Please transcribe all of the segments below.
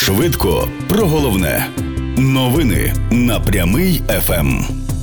Швидко про головне. Новини на Прямий ФМ.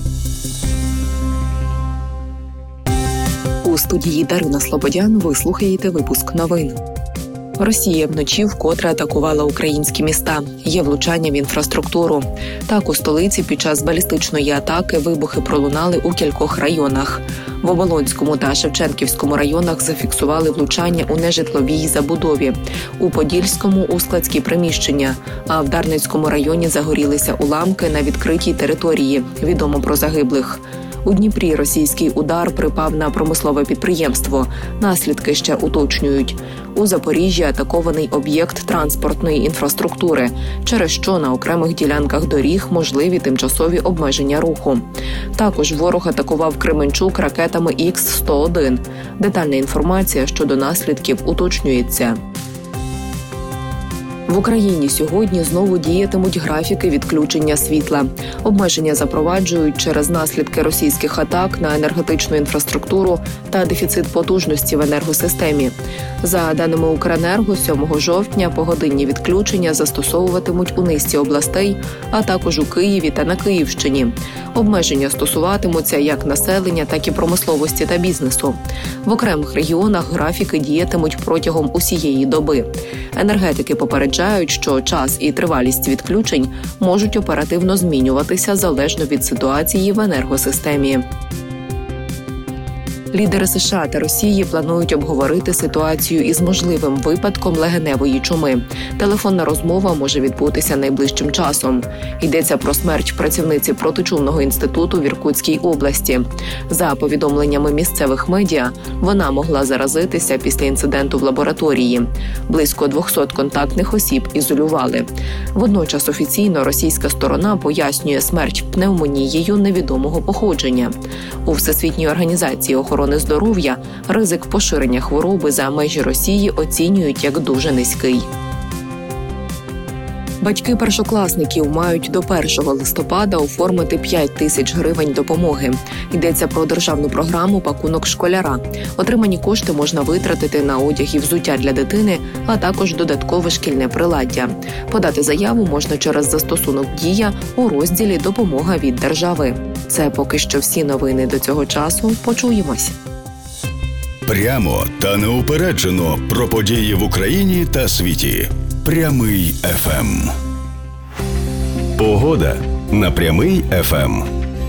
У студії Дарина Слободян ви слухаєте випуск новин. Росія вночі вкотре атакувала українські міста. Є влучання в інфраструктуру. Так, у столиці під час балістичної атаки вибухи пролунали у кількох районах. В Оболонському та Шевченківському районах зафіксували влучання у нежитловій забудові. У Подільському – у складські приміщення. А в Дарницькому районі загорілися уламки на відкритій території. Відомо про загиблих. У Дніпрі російський удар припав на промислове підприємство. Наслідки ще уточнюють. У Запоріжжі атакований об'єкт транспортної інфраструктури, через що на окремих ділянках доріг можливі тимчасові обмеження руху. Також ворог атакував Кременчук ракетами Х-101. Детальна інформація щодо наслідків уточнюється. В Україні сьогодні знову діятимуть графіки відключення світла. Обмеження запроваджують через наслідки російських атак на енергетичну інфраструктуру та дефіцит потужності в енергосистемі. За даними Укренерго, 7 жовтня погодинні відключення застосовуватимуть у низці областей, а також у Києві та на Київщині. Обмеження стосуватимуться як населення, так і промисловості та бізнесу. В окремих регіонах графіки діятимуть протягом усієї доби. Енергетики попереджають, що час і тривалість відключень можуть оперативно змінюватися залежно від ситуації в енергосистемі. Лідери США та Росії планують обговорити ситуацію із можливим випадком легеневої чуми. Телефонна розмова може відбутися найближчим часом. Йдеться про смерть працівниці протичумного інституту в Іркутській області. За повідомленнями місцевих медіа, вона могла заразитися після інциденту в лабораторії. Близько 200 контактних осіб ізолювали. Водночас офіційно російська сторона пояснює смерть пневмонією невідомого походження. У Всесвітній організації охорони здоров'я ризик поширення хвороби за межі Росії оцінюють як дуже низький. Батьки першокласників мають до 1 листопада оформити 5 тисяч гривень допомоги. Йдеться про державну програму «Пакунок школяра». Отримані кошти можна витратити на одяг і взуття для дитини, а також додаткове шкільне приладдя. Подати заяву можна через застосунок «Дія» у розділі «Допомога від держави». Це поки що всі новини до цього часу. Почуємось. Прямо та неупереджено про події в Україні та світі. Прямий ФМ. Погода на Прямий ФМ.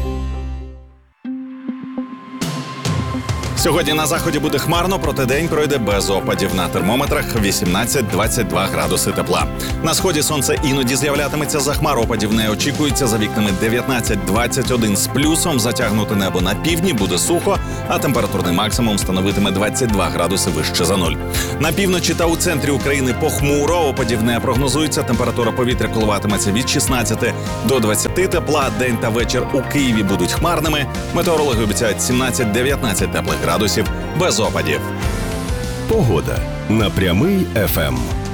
Сьогодні на заході буде хмарно, проте день пройде без опадів. На термометрах 18-22 градуси тепла. На сході сонце іноді з'являтиметься, за хмар опадів не очікується. За вікнами 19-21 з плюсом. Затягнуте небо на півдні, буде сухо, а температурний максимум становитиме 22 градуси вище за нуль. На півночі та у центрі України похмуро, опадів не прогнозується. Температура повітря коливатиметься від 16 до 20 тепла. День та вечір у Києві будуть хмарними. Метеорологи обіцяють 17-19 теплих градусів без опадів. Погода на Прямий ФМ.